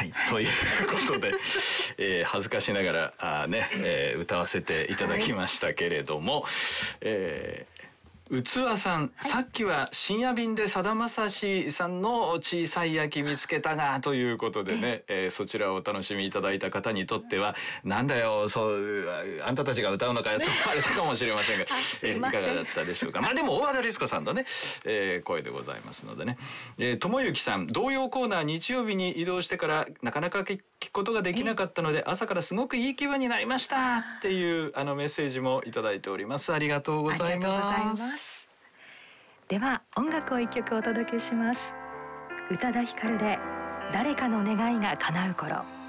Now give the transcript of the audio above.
ないということで、恥ずかしながら歌わせていただきましたけれども、うつわさん、さっきは深夜便でさだまさしさんの小さい秋見つけたがということでね、そちらをお楽しみいただいた方にとっては、なんだよ、あんたたちが歌うのかよと思われたかもしれませんが、いかがだったでしょうか。まあでも大和田律子さんのね、声でございますのでね。友之さん、童謡コーナー日曜日に移動してからなかなか聞くことができなかったので、朝からすごくいい気分になりましたっていうメッセージもいただいております。ありがとうございます。 では音楽を一曲お届けします。宇多田ヒカルで誰かの願いが叶う頃。